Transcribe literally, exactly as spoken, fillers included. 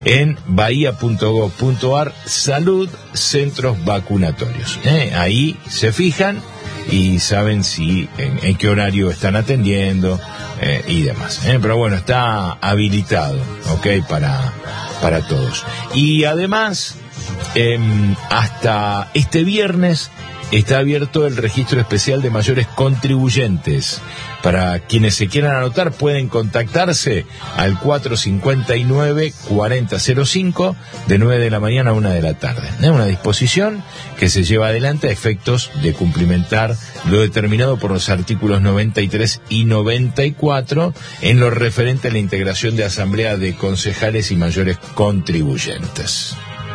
en bahía punto gov punto ar, salud, centros vacunatorios. ¿Eh? Ahí se fijan y saben si en, en qué horario están atendiendo eh, y demás. ¿eh? Pero bueno, está habilitado, ¿ok? Para, para todos. Y además, eh, hasta este viernes está abierto el registro especial de mayores contribuyentes. Para quienes se quieran anotar pueden contactarse al cuatro cinco nueve, cuarenta cero cinco de nueve de la mañana a una de la tarde. Es una disposición que se lleva adelante a efectos de cumplimentar lo determinado por los artículos noventa y tres y noventa y cuatro en lo referente a la integración de asamblea de concejales y mayores contribuyentes.